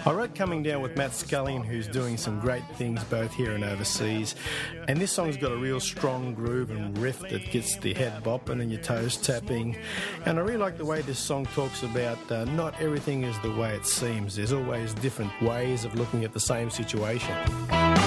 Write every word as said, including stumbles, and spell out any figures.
I wrote Coming Down with Matt Scullion, who's doing some great things both here and overseas. And this song's got a real strong groove and riff that gets the head bopping and your toes tapping. And I really like the way this song talks about uh, not everything is the way it seems. There's always different ways of looking at the same situation.